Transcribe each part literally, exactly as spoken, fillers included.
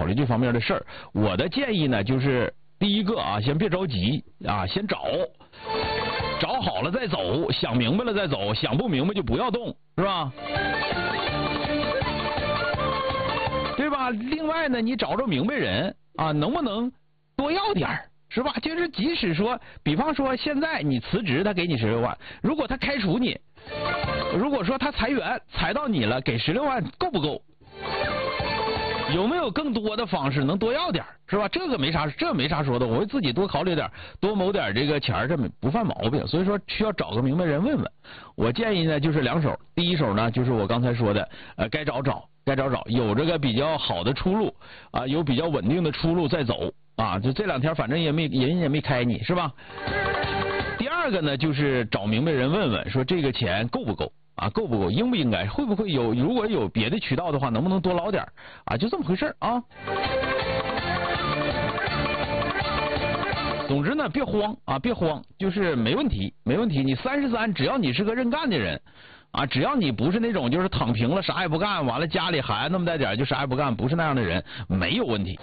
考虑这方面的事儿。我的建议呢，就是第一个啊，先别着急啊，先找，找好了再走，想明白了再走，想不明白就不要动，是吧？对吧？另外呢，你找着明白人啊，能不能多要点儿？是吧？就是即使说，比方说现在你辞职，他给你十六万，如果他开除你，如果说他裁员裁到你了，给十六万够不够？有没有更多的方式能多要点，是吧？这个没啥，这没啥说的，我会自己多考虑点，多谋点这个钱，这不犯毛病。所以说需要找个明白人问问。我建议呢就是两手，第一手呢就是我刚才说的，呃，该找找，该找找，有这个比较好的出路啊，有比较稳定的出路再走啊。就这两天反正也没人也没开你，是吧？第二个呢就是找明白人问问，说这个钱够不够？啊，够不够？应不应该？会不会有？如果有别的渠道的话，能不能多捞点？啊，就这么回事啊。总之呢，别慌啊，别慌，就是没问题，没问题。你三十三，只要你是个认干的人，啊，只要你不是那种就是躺平了啥也不干，完了家里孩子那么大点就啥也不干，不是那样的人，没有问题。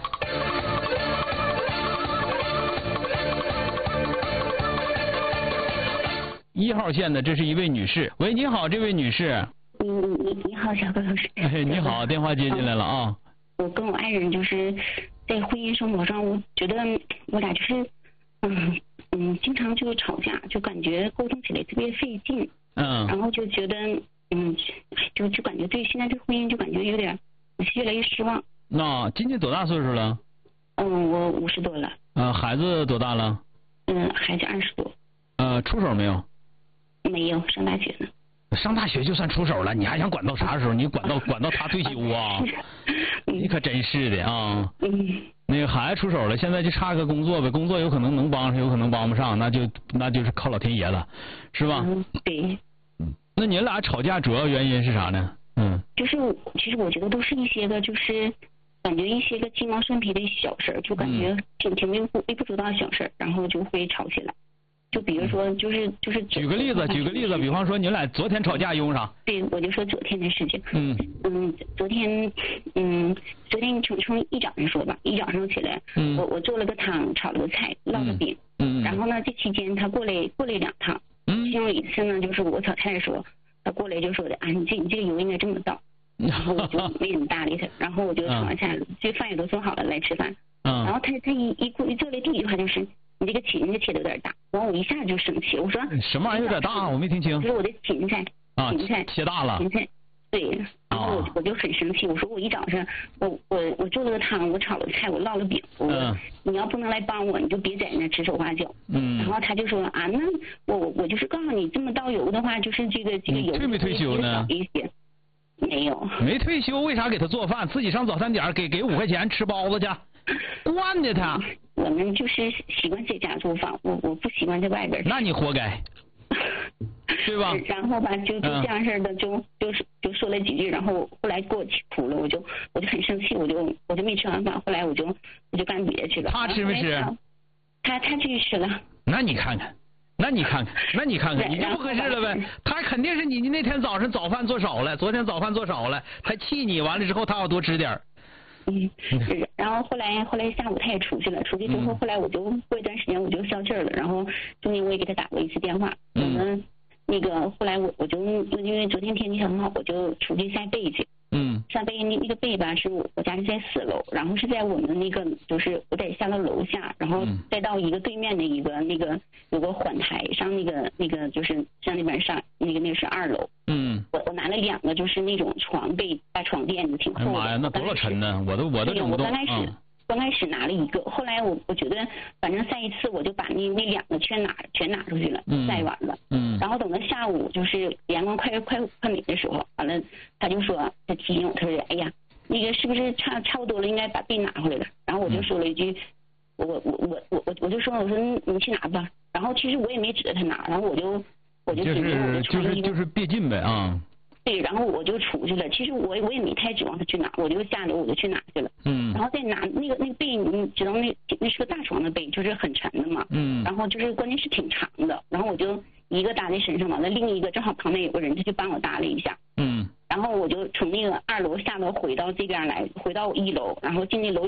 一号线的，这是一位女士。喂，你好，这位女士。 你你你好，小哥老师。 哎，你好，电话接进来了啊。 我跟我爱人就是在婚姻生活上，我觉得我俩就是嗯嗯，经常就吵架，就感觉沟通起来特别费劲。嗯。然后就觉得嗯，就就感觉对现在对婚姻就感觉有点越来越失望。 那今年多大岁数了？ 嗯，我五十多了。 呃，孩子多大了？ 嗯，孩子二十多。 呃，出手没有？ 没有，上大学呢。 上大学就算出手了，你还想管到啥时候？你管到管到他退休啊？你可真是的啊！嗯。那个孩子出手了，现在就差个工作呗，工作有可能能帮上，有可能帮不上，那就那就是靠老天爷了，是吧？ 嗯，对。 那你俩吵架主要原因是啥呢？嗯。 就是其实我觉得都是一些个就是感觉一些个鸡毛蒜皮的小事，就感觉挺挺微不微不足道的小事，然后就会吵起来。就比如说，就是就是。 举个例子，举个例子，比方说你俩昨天吵架用啥？ 对，我就说昨天的事情。 嗯。 嗯，昨天，嗯，昨天从从一早上说吧，一早上起来，嗯、我我做了个汤，炒了个菜，烙了饼。嗯。然后呢，这期间他过来过来两趟。嗯。其中一次呢，就是我炒菜的时候，他过来就说的啊，你这你这个油应该这么倒。然后我就没怎么搭理他，然后我就炒完菜了，这饭也都做好了，来吃饭。嗯。然后他他一一过一做了第一句话就是。你这个芹菜切的有点大，完我一下就生气，我说什么玩意有点大？我没听清。 就是我的芹菜，芹菜切大了。 芹菜，对，然后我我就很生气，我说我一早上我我我做了个汤，我炒了菜，我烙了饼，我、嗯、你要不能来帮我，你就别在那指手画脚。嗯。然后他就说啊，那我我我就是告诉你，这么倒油的话，就是这个这个油退没退休呢？ 少一些。没有。 没退休，为啥给他做饭？自己上早餐点给给五块钱吃包子去，惯的他。 我们就是习惯在家做饭，我我不习惯在外边。 那你活该，对吧？ 然后吧，就就这样式的，就就是就说了几句，然后后来给我气哭了，我就我就很生气，我就我就没吃完饭，后来我就我就干别的去了。 他吃没吃？ 他他去吃了。 那你看看，那你看看，那你看看，你就不合适了呗。他肯定是你那天早上早饭做少了，昨天早饭做少了，他气你，完了之后他要多吃点。 嗯，然后后来后来下午他也出去了，出去之后后来我就过一段时间我就消气儿了，然后中间我也给他打过一次电话，嗯，嗯那个后来我我就因为昨天天气很好，我就出去晒被去，嗯，晒被那那个被吧是我我家是在四楼，然后是在我们那个就是我得下到楼下，然后再到一个对面的一个那个有个缓台上那个那个就是向那边上那个那是二楼，嗯，我我拿了两个就是那种床被大床垫子挺厚的， 哎妈呀，那多少沉呢？我都我都整不动。 我刚开始、嗯、刚开始拿了一个，后来我我觉得反正晒一次我就把那那两个全拿全拿出去了，嗯、晒完了，嗯，然后等到下午就是阳光快快快没的时候，完了他就说他提醒我，他说哎呀那个是不是差差不多了，应该把被拿回来了。然后我就说了一句，嗯、我我我我我我就说我说你去拿吧。然后其实我也没指着他拿，然后我就我就就是就是就是别进呗啊。 对，然后我就出去了。其实我我也没太指望他去拿，我就下楼我就去拿去了。嗯。然后再拿那个那个被，你知道那那是个大床的被，就是很沉的嘛。嗯。然后就是关键是挺长的，然后我就一个搭在身上，完了另一个正好旁边有个人，他就帮我搭了一下。嗯。然后我就从那个二楼下楼回到这边来，回到一楼，然后进那楼。